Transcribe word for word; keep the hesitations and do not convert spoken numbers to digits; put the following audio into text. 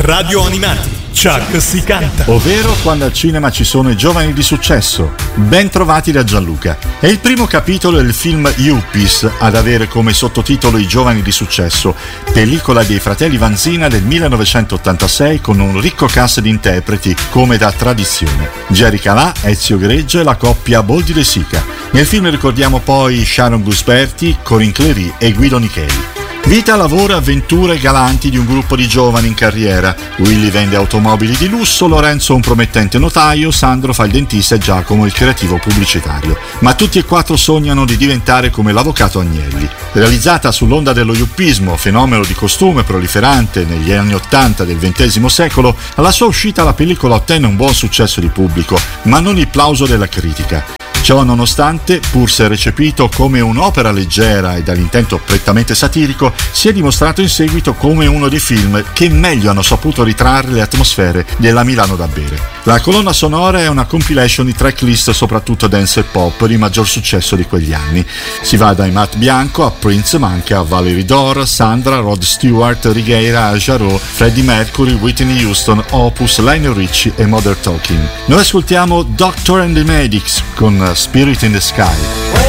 Radio Animati, Chuck si canta. Ovvero quando al cinema ci sono i giovani di successo. Ben trovati da Gianluca. È il primo capitolo del film Yuppies ad avere come sottotitolo I giovani di successo, pellicola dei fratelli Vanzina del millenovecentottantasei con un ricco cast di interpreti come da tradizione. Jerry Calà, Ezio Greggio e la coppia Boldi De Sica. Nel film ricordiamo poi Sharon Gusberti, Corinne Clery e Guido Nicheli. Vita, lavoro e avventure galanti di un gruppo di giovani in carriera. Willy vende automobili di lusso, Lorenzo un promettente notaio, Sandro fa il dentista e Giacomo il creativo pubblicitario. Ma tutti e quattro sognano di diventare come l'avvocato Agnelli. Realizzata sull'onda dello yuppismo, fenomeno di costume proliferante negli anni ottanta del ventesimo secolo, alla sua uscita la pellicola ottenne un buon successo di pubblico, ma non il plauso della critica. Ciò nonostante, pur se recepito come un'opera leggera e dall'intento prettamente satirico, si è dimostrato in seguito come uno dei film che meglio hanno saputo ritrarre le atmosfere della Milano da bere. La colonna sonora è una compilation di tracklist soprattutto dance e pop di maggior successo di quegli anni. Si va dai Matt Bianco a Prince, ma anche a Valerie Dore, Sandra, Rod Stewart, Righeira, Jarreau, Freddie Mercury, Whitney Houston, Opus, Lionel Richie e Modern Talking. Noi ascoltiamo Doctor and the Medics con Spirit in the Sky.